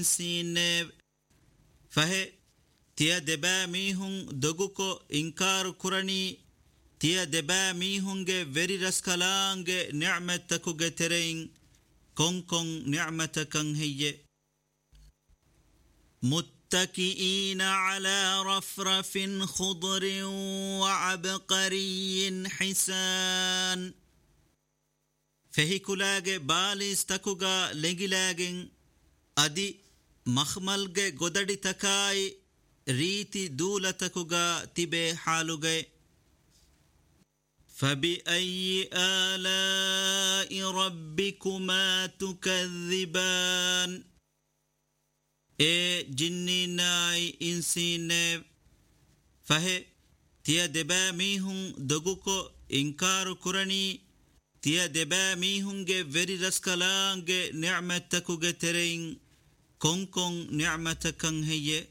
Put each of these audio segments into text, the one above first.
سين فه تيا دبا ميهن دغوكو انكار كرني تيا دبا ميهنگه وری رسكلانگه نعمتكوگه ترين كون كون نعمتكن هي متكئين على رفرف خضر وعبقري حسان فهيكولاگه باليستكوگا لنگلاگن ادي مخملگه گوددي تكاي ريتي دولتكوگا تبه حالوگه فبأي آلاء ربكما تكذبان جنيناي إنسين فه تيا دبا ميهن دغوكو إنكار كرني تيا دبا ميهنگه وری رسكلانگه نعمتكوگه ترين كون كون نعمتكن هي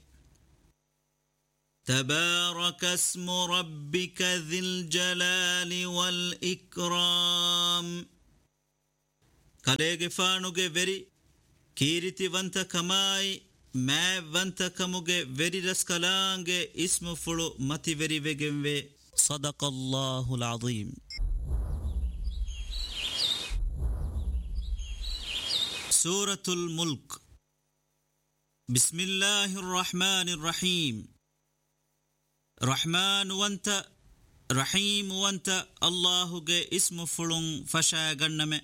تبارك اسم ربك ذي الجلال والإكرام كاليغ فانوغ وري كيرتي وانت كماي ما وانت كموغ وري رسكالانغ اسم فلو متي وري وگنوه صدق الله العظيم. سورة الملك. بسم الله الرحمن الرحيم. رحمن وانت رحيم وانت الله جي اسم فلون فشا غنم.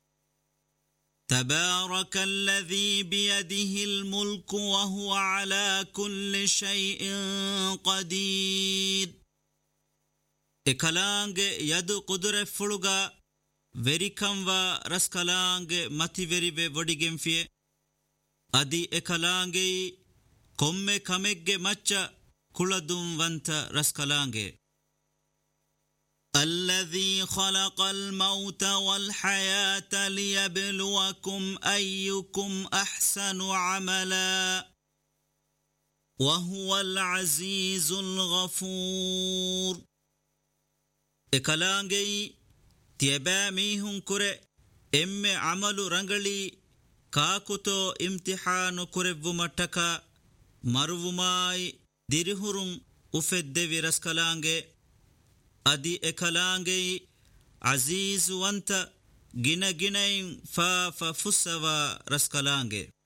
تبارك الذي بيده الملك وهو على كل شيء قدير. اكلانگ يد قدر فلوغا وريكم و رسكلانگ متي وري و وديگم فيه ادي اكلانگ كومه كمگge مچا كلدم وانت رسكلانگ. الذي خلق الموت والحياة ليبلوكم أيكم أحسن عملا وهو العزيز الغفور. اكلانگي تيبا ميهن كره ام عمل رنگلي كاكوتو امتحان كره ومتكا مروماي ديرهرون افد ورسكلانگه ادي اكلانگه عزيز وانت گنا گنين فا فسوا رسكلانگه.